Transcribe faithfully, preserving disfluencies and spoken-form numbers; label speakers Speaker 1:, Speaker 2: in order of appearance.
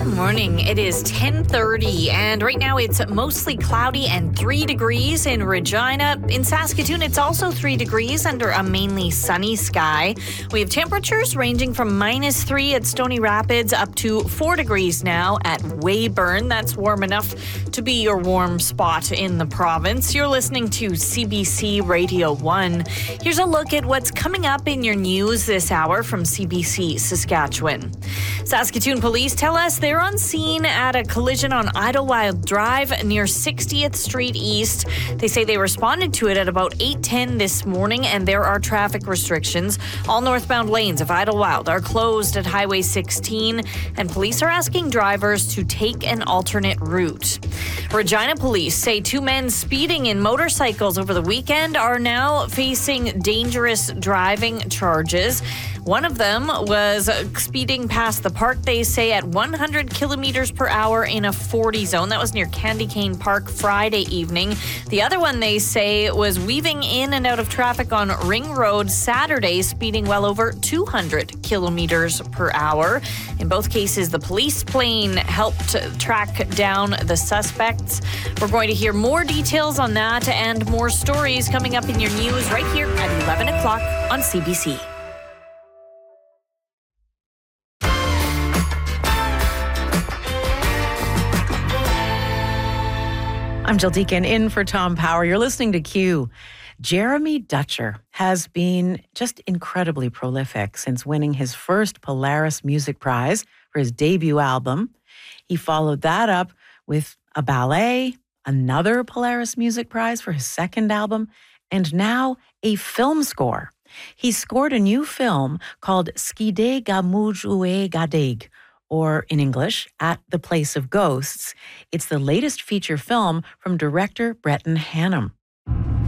Speaker 1: morning. It is ten thirty, and right now it's mostly cloudy and three degrees in Regina. In Saskatoon, it's also three degrees under a mainly sunny sky. We have temperatures ranging from minus three at Stony Rapids up to four degrees now at Weyburn. That's warm enough to be your warm spot in the province. You're listening to C B C Radio one. Here's a look at what's coming up in your news this hour from C B C Saskatchewan. Saskatoon police tell us they're on scene at a collision on Idlewild Drive near sixtieth Street East. They say they responded to it at about eight ten this morning, and there are traffic restrictions. All northbound lanes of Idlewild are closed at Highway sixteen, and police are asking drivers to take an alternate route. Regina police say two men speeding in motorcycles over the weekend are now facing dangerous driving charges. One of them was speeding past the park, they say, at one hundred kilometers per hour in a forty zone. That was near Candy Cane Park Friday evening. The other one, they say, was weaving in and out of traffic on Ring Road Saturday, speeding well over two hundred kilometers per hour. In both cases, the police plane helped track down the suspects. We're going to hear more details on that and more stories coming up in your news right here at eleven o'clock on C B C.
Speaker 2: I'm Jill Deacon in for Tom Power. You're listening to Q. Jeremy Dutcher has been just incredibly prolific since winning his first Polaris Music Prize for his debut album. He followed that up with a ballet, another Polaris Music Prize for his second album, and now a film score. He scored a new film called Skide Gamuj Ue Gadig, or in English, At the Place of Ghosts. It's the latest feature film from director Breton Hannum.